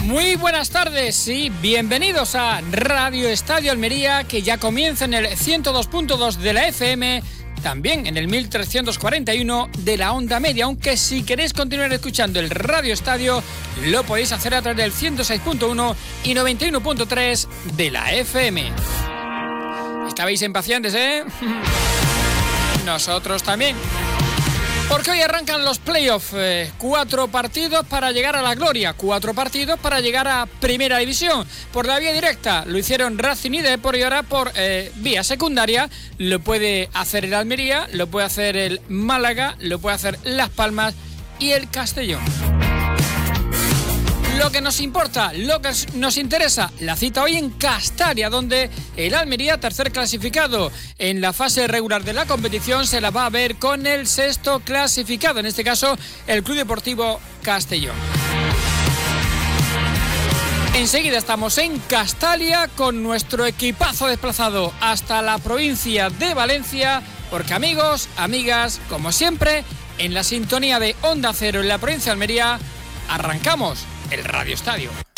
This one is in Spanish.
Muy buenas tardes y bienvenidos a Radio Estadio Almería, que ya comienza en el 102.2 de la FM, también en el 1341 de la onda media, aunque si queréis continuar escuchando el Radio Estadio, lo podéis hacer a través del 106.1 y 91.3 de la FM. Estabais impacientes, ¿eh? Nosotros también. Porque hoy arrancan los playoffs, 4 partidos para llegar a la gloria, 4 partidos para llegar a Primera División. Por la vía directa lo hicieron Racing y Depor, y ahora por vía secundaria lo puede hacer el Almería, lo puede hacer el Málaga, lo puede hacer Las Palmas y el Castellón. Lo que nos importa, lo que nos interesa, la cita hoy en Castalia, donde el Almería, tercer clasificado en la fase regular de la competición, se la va a ver con el sexto clasificado, en este caso el Club Deportivo Castellón. Enseguida estamos en Castalia con nuestro equipazo desplazado hasta la provincia de Valencia, porque amigos, amigas, como siempre, en la sintonía de Onda Cero en la provincia de Almería, arrancamos el Radio Estadio.